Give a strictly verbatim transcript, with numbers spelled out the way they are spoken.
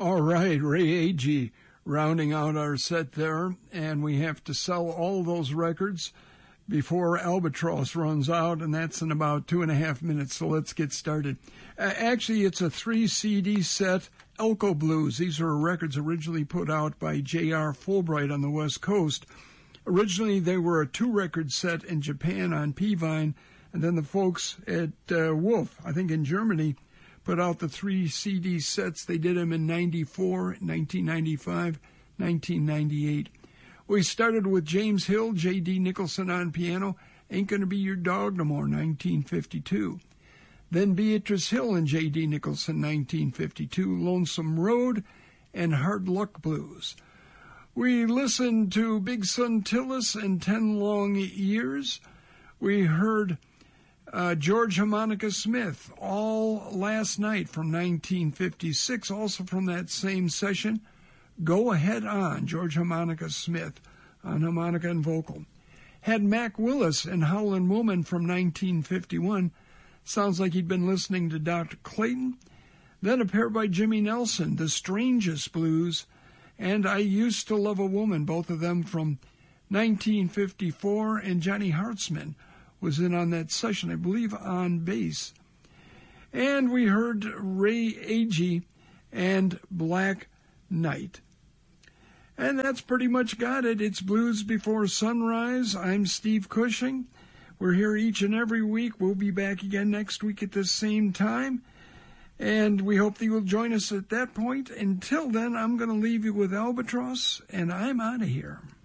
All right, Ray Agee rounding out our set there, and we have to sell all those records before Albatross runs out, and that's in about two and a half minutes, so let's get started. Uh, actually, it's a three C D set, Elko Blues. These are records originally put out by J R Fulbright on the West Coast. Originally, they were a two-record set in Japan on P-Vine, and then the folks at uh, Wolf, I think in Germany, put out the three C D sets. They did them in ninety-four, nineteen ninety-five, nineteen ninety-eight. We started with James Hill, J D Nicholson on piano, Ain't Gonna Be Your Dog No More, nineteen fifty-two. Then Beatrice Hill and J D Nicholson, nineteen fifty-two, Lonesome Road, and Hard Luck Blues. We listened to Big Son Tillis and Ten Long Years. We heard Uh, George Harmonica Smith, All Last Night from nineteen fifty-six, also from that same session. Go Ahead On, George Harmonica Smith on harmonica and vocal. Had Mac Willis and Howlin' Woman from nineteen fifty-one. Sounds like he'd been listening to Doctor Clayton. Then a pair by Jimmy Nelson, The Strangest Blues, and I Used to Love a Woman, both of them from nineteen fifty-four, and Johnny Hartzman was in on that session, I believe, on bass. And we heard Ray Agee and Black Knight. And that's pretty much got it. It's Blues Before Sunrise. I'm Steve Cushing. We're here each and every week. We'll be back again next week at the same time. And we hope that you'll join us at that point. Until then, I'm going to leave you with Albatross, and I'm out of here.